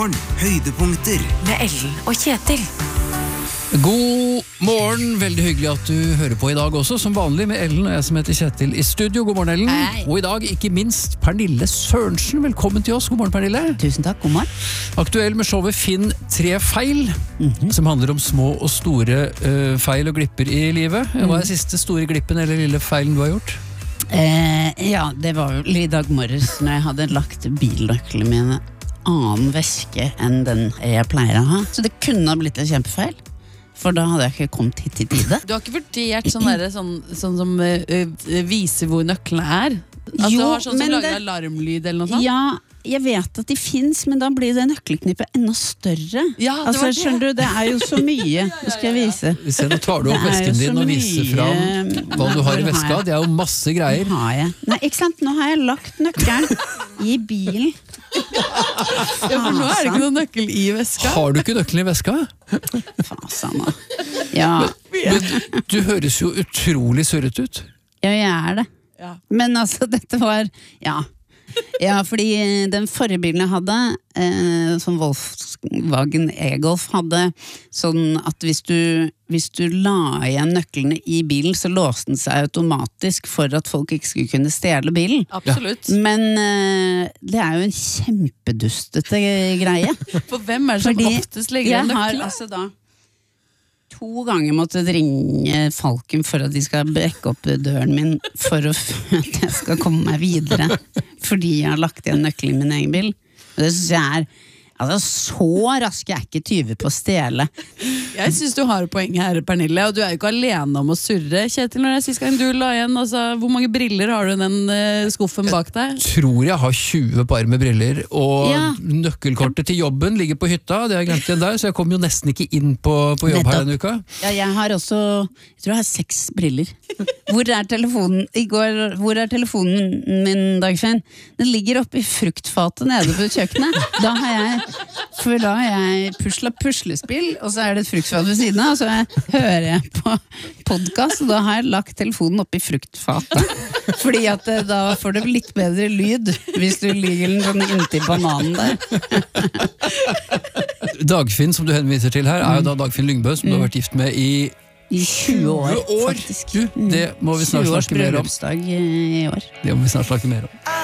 morgen, høydepunkter med Ellen og Kjetil. God morgen, veldig hyggelig at du hører på i dag også, som vanlig med Ellen og jeg som heter Kjetil i studio. God morgen, Ellen. Hei. Og i dag ikke minst Pernille Sørensen. Velkommen til oss. God morgen, Pernille. Tusen takk, god morgen. Aktuell med showet Finn 3 feil, som handler om små og store feil og glipper i livet. Hva er siste store glippen eller lille feilen du har gjort? Ja, det var jo i dag morges når jeg hadde lagt bilnøklene mine annen væske enn den jeg pleier å ha. Så det kunne ha blitt en kjempefeil, for da hadde jeg ikke kommet hit i tide. Du har ikke vurdert sånn som viser hvor nøklene er? Altså, Jo, du har sånn som men lager det- alarmlyd eller noe sånt? Ja, jeg vet at de finnes, men da blir det nøkkelknippet enda større. Ja, det Altså, var det. skjønner du, det er jo så mye. Nå skal jeg vise. Se, nå tar du opp Det er jo vesken så din og viser mye- fram hva du har i Her veska. har jeg. Det er jo masse greier. Nå har jeg. Nei, ikke sant? Nå har jeg lagt nøkkelen i bilen. Ja, for nå er det ikke noen nøkkel i veska. Har du ikke nøkkelen i veska? Fasan da. Ja, Men du høres jo utrolig surret ut. ja, jeg er det. Ja. Men altså, dette var Ja, fordi den forrige bilen jeg hadde, som Volkswagen E-Golf hadde, sånn at hvis du la igjen nøklene i bilen, så låste den seg automatisk for at folk ikke skulle kunne stjele bilen. Absolutt. Men det er jo en kjempedustete greie. For hvem er det som Fordi oftest legger jeg en har nøkkel? altså da 2 ganger måttet ringe Falken for at de skal brekke opp døren min for at jeg skal komme meg videre, fordi jeg har lagt igjen nøkkelen i min egen bil. Og det synes jeg er så raske er ikke tyver på å stjele. Jeg synes du har et poeng her, Pernille, og du er jo ikke alene om å surre. Kjetil, når det er sist gang du la igjen, altså, hvor mange briller har du i den skuffen bak deg? Tror jeg har 20 par med briller, og Ja. nøkkelkortet til jobben ligger på hytta, det har jeg glemt igjen der, så jeg kom jo nesten ikke inn på jobb her denne uka. Ja, jeg har også, jeg tror jeg har 6 briller. Hvor er telefonen min, Dagfinn? Den ligger oppe i fruktfatet nede på kjøkkenet. Da har jeg puslespill, og så er det et fruktfat ved siden av, og så hører jeg på podcast, og da har jeg lagt telefonen opp i fruktfatet. Fordi at da får det litt bedre lyd, hvis du ligger den sånn inntil bananen der. Dagfinn, som du henviser til her, er jo da Dagfinn Lyngbø, som du har vært gift med i I 20 år, faktisk. Du, det må vi snart 20 års snakke mer om. bryllupsdag i år. Det må vi snart snakke mer om.